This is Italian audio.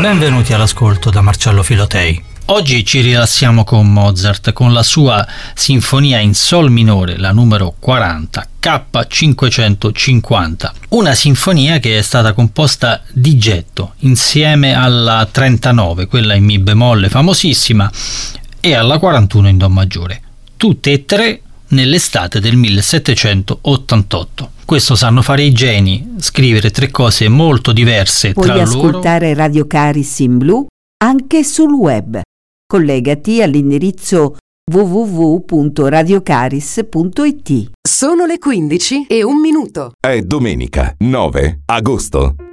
Benvenuti all'ascolto da Marcello Filotei. Oggi ci rilassiamo con Mozart, con la sua sinfonia in sol minore, la numero 40, K550. Una sinfonia che è stata composta di getto, insieme alla 39, quella in Mi bemolle famosissima, e alla 41 in Do maggiore. Tutte e tre nell'estate del 1788. Questo sanno fare i geni, scrivere tre cose molto diverse tra loro. Puoi ascoltare Radio Caris in blu anche sul web. Collegati all'indirizzo www.radiocaris.it. Sono le 15:01. È domenica 9 agosto.